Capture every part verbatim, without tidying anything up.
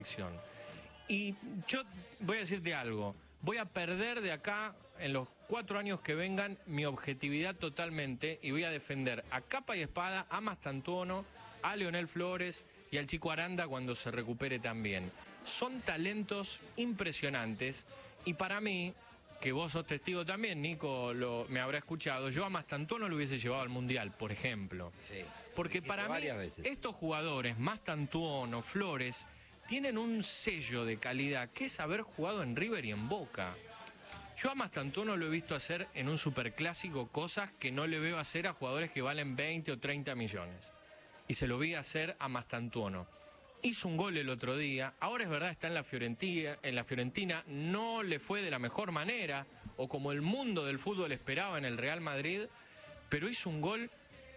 selección. Y yo voy a decirte algo, voy a perder de acá, en los cuatro años que vengan, mi objetividad totalmente y voy a defender a capa y espada a Mastantuono, a Leonel Flores y al Chico Aranda cuando se recupere también. Son talentos impresionantes y para mí, que vos sos testigo también, Nico lo, me habrá escuchado, yo a Mastantuono lo hubiese llevado al Mundial, por ejemplo. Sí, porque para mí, veces. estos jugadores, Mastantuono, Flores, tienen un sello de calidad que es haber jugado en River y en Boca. Yo a Mastantuono lo he visto hacer en un superclásico cosas que no le veo hacer a jugadores que valen veinte o treinta millones. Y se lo vi hacer a Mastantuono. Hizo un gol el otro día, ahora es verdad está en la Fiorentina, en la Fiorentina no le fue de la mejor manera, o como el mundo del fútbol esperaba en el Real Madrid, pero hizo un gol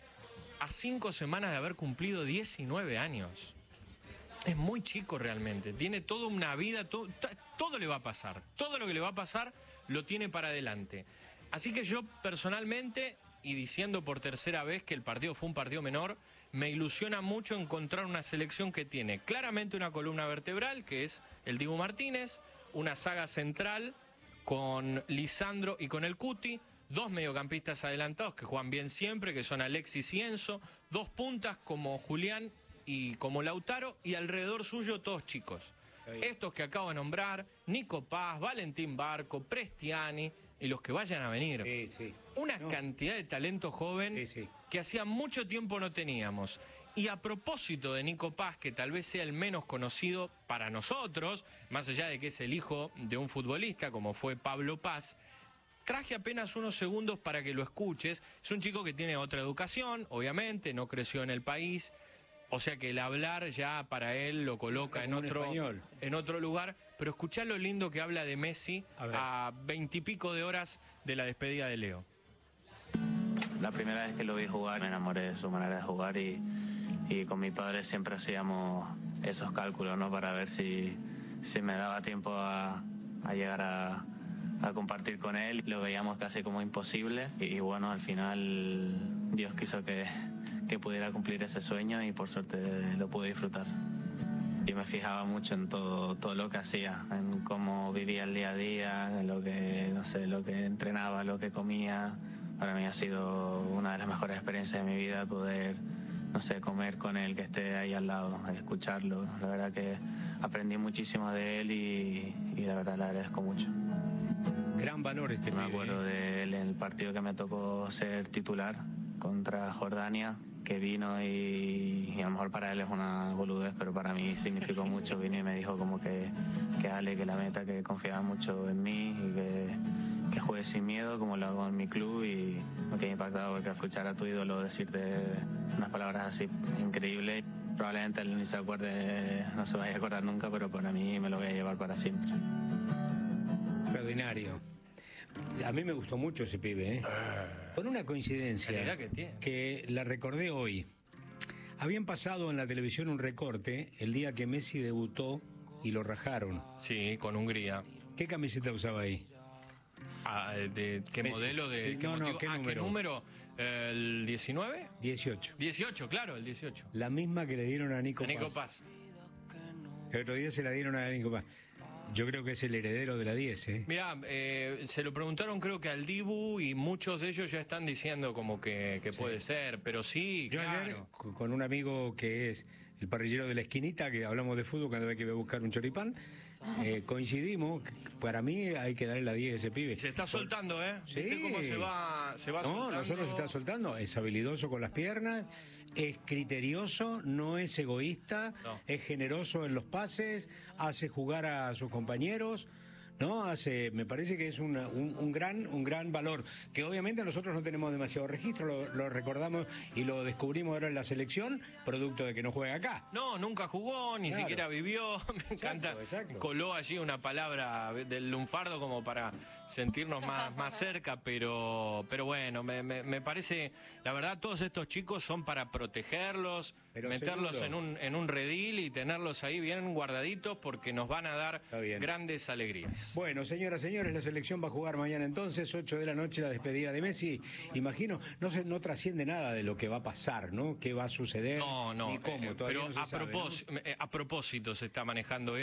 a cinco semanas de haber cumplido diecinueve años. Es muy chico realmente, tiene toda una vida, todo, todo le va a pasar, todo lo que le va a pasar lo tiene para adelante. Así que yo personalmente, y diciendo por tercera vez que el partido fue un partido menor, me ilusiona mucho encontrar una selección que tiene claramente una columna vertebral, que es el Dibu Martínez, una saga central con Lisandro y con el Cuti, dos mediocampistas adelantados que juegan bien siempre, que son Alexis y Enzo, dos puntas como Julián y como Lautaro, y alrededor suyo todos chicos. Estos que acabo de nombrar, Nico Paz, Valentín Barco, Prestiani y los que vayan a venir. Sí, sí. Una no. cantidad de talento joven sí, sí. que hacía mucho tiempo no teníamos. Y a propósito de Nico Paz, que tal vez sea el menos conocido para nosotros, más allá de que es el hijo de un futbolista como fue Pablo Paz, traje apenas unos segundos para que lo escuches. Es un chico que tiene otra educación, obviamente, no creció en el país. O sea que el hablar ya para él lo coloca en otro, en otro lugar. Pero escuchá lo lindo que habla de Messi a veintipico de horas de la despedida de Leo. La primera vez que lo vi jugar me enamoré de su manera de jugar y, y con mi padre siempre hacíamos esos cálculos, ¿no? Para ver si, si me daba tiempo a, a llegar a, a compartir con él. Lo veíamos casi como imposible y, y bueno, al final Dios quiso que... que pudiera cumplir ese sueño y por suerte lo pude disfrutar. Yo me fijaba mucho en todo, todo lo que hacía, en cómo vivía el día a día, en lo que, no sé, lo que entrenaba, lo que comía. Para mí ha sido una de las mejores experiencias de mi vida poder, no sé, comer con él, que esté ahí al lado, escucharlo. La verdad que aprendí muchísimo de él y, y la verdad le agradezco mucho. Gran valor este Me pibe, acuerdo eh. de él en el partido que me tocó ser titular contra Jordania, que vino y, y a lo mejor para él es una boludez, pero para mí significó mucho. Vino y me dijo como que, que Ale, que la meta, que confiaba mucho en mí y que, que juegue sin miedo como lo hago en mi club, y me quedé impactado porque escuchar a tu ídolo decirte unas palabras así increíbles, probablemente él ni se acuerde, no se vaya a acordar nunca, pero para mí me lo voy a llevar para siempre. Extraordinario. A mí me gustó mucho ese pibe, ¿eh? Con una coincidencia que, tiene. que la recordé hoy. Habían pasado en la televisión un recorte el día que Messi debutó y lo rajaron. Sí, con Hungría. ¿Qué camiseta usaba ahí? Ah, ¿de qué Messi. modelo? De, Sí, ¿qué no, no, motivo? ¿qué ah, número? ¿qué número? ¿El diecinueve? dieciocho. dieciocho, claro, el dieciocho. La misma que le dieron a Nico, A Nico Paz. Paz. El otro día se la dieron a Nico Paz. Yo creo que es el heredero de la diez, ¿eh? Mirá, eh, se lo preguntaron creo que al Dibu y muchos de ellos ya están diciendo como que, que sí. puede ser, pero sí, Yo claro. ayer, con un amigo que es el parrillero de la esquinita, que hablamos de fútbol cada vez que voy a buscar un choripán, eh, coincidimos, para mí hay que darle la diez a ese pibe. Se está soltando, ¿eh? Sí. ¿Viste cómo se va, se va no, soltando? No, solo se está soltando, es habilidoso con las piernas, es criterioso, no es egoísta, no. es generoso en los pases, hace jugar a sus compañeros. No, hace, me parece que es una, un, un gran un gran valor, que obviamente nosotros no tenemos demasiado registro, lo, lo recordamos y lo descubrimos ahora en la selección, producto de que no juega acá. No, nunca jugó, ni claro. siquiera vivió, me encanta, exacto, exacto. coló allí una palabra del lunfardo como para sentirnos más, más cerca, pero, pero bueno, me, me, me parece, la verdad, todos estos chicos son para protegerlos, Pero meterlos seguro. en un, en un redil y tenerlos ahí bien guardaditos porque nos van a dar grandes alegrías. Bueno, señoras, señores, la selección va a jugar mañana entonces, ocho de la noche, la despedida de Messi. Imagino, no se, no trasciende nada de lo que va a pasar, ¿no? ¿Qué va a suceder? No, no, ni cómo, eh, todavía pero no se a, sabe, ¿no? propós- eh, a propósito se está manejando